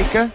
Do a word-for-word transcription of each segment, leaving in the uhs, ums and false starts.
make a...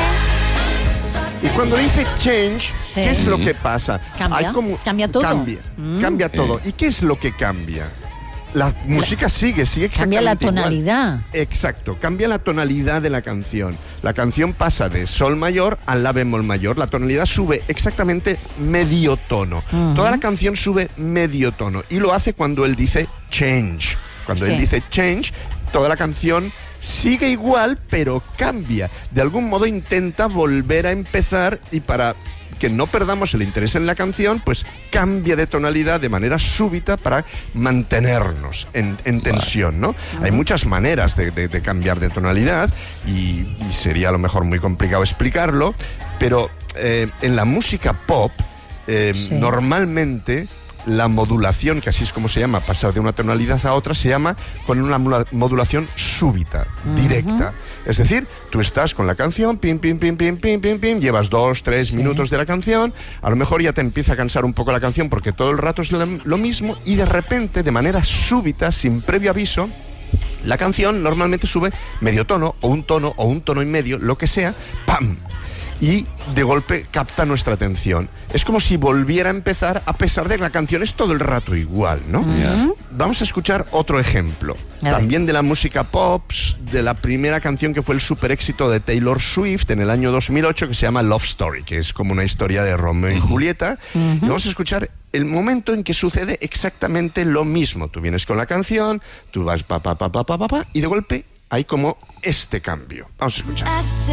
Y cuando dice change, Sí. ¿qué es lo que pasa? Cambia, Hay como, cambia todo. Cambia, Mm. cambia todo. ¿Y qué es lo que cambia? La música sigue, sigue exactamente Cambia la igual. tonalidad. Exacto, cambia la tonalidad de la canción. La canción pasa de sol mayor a la bemol mayor. La tonalidad sube exactamente medio tono. Uh-huh. Toda la canción sube medio tono. Y lo hace cuando él dice change. Cuando Sí. él dice change, toda la canción sigue igual, pero cambia. De algún modo intenta volver a empezar, y para que no perdamos el interés en la canción, pues cambia de tonalidad de manera súbita para mantenernos en, en tensión, ¿no? Uh-huh. Hay muchas maneras de, de, de cambiar de tonalidad y, y sería a lo mejor muy complicado explicarlo, pero eh, en la música pop eh, Sí. normalmente la modulación, que así es como se llama, pasar de una tonalidad a otra, se llama con una modulación súbita, uh-huh. directa. Es decir, tú estás con la canción, pim, pim, pim, pim, pim, pim, pim, llevas dos, tres sí. minutos de la canción, a lo mejor ya te empieza a cansar un poco la canción porque todo el rato es lo mismo, y de repente, de manera súbita, sin previo aviso, la canción normalmente sube medio tono, o un tono, o un tono y medio, lo que sea, ¡pam! Y de golpe capta nuestra atención. Es como si volviera a empezar, a pesar de que la canción es todo el rato igual, ¿no? Uh-huh. Vamos a escuchar otro ejemplo. También de la música pop, de la primera canción que fue el super éxito de Taylor Swift en el año dos mil ocho, que se llama Love Story, que es como una historia de Romeo y Julieta. Uh-huh. Y vamos a escuchar el momento en que sucede exactamente lo mismo. Tú vienes con la canción, tú vas pa, pa, pa, pa, pa, pa, pa, y de golpe hay como este cambio. Vamos a escuchar.